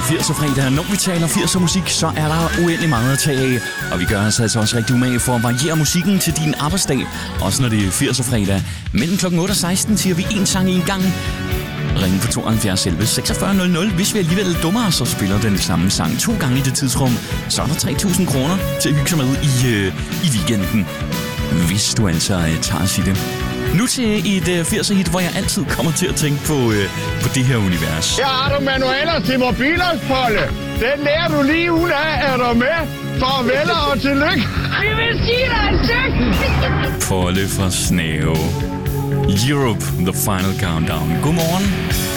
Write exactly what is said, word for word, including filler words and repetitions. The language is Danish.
firser-fredag. Når vi taler firser musik, så er der uendelig meget at tage af. Og vi gør os altså også rigtig umage for at variere musikken til din arbejdsdag. Også når det er firser-fredag. Mellem klokken otte og seksten siger vi en sang i en gang. Ring på tooghalvfjerds elleve seksogfyrre nul nul. Hvis vi alligevel dummer os, så spiller den samme sang to gange i det tidsrum. Så er der tre tusind kroner til at hygge sig med i, øh, i weekenden. Hvis du altså øh, tager sig det. Nu til et øh, firser-hit, hvor jeg altid kommer til at tænke på, øh, på det her univers. Her har du manualer til mobilers, Polle. Den lærer du lige ud af. Er du med? Farvel og tillykke. Vi vil sige dig en stykke. Polle fra Snæve. Europe, the final countdown. Godmorgen.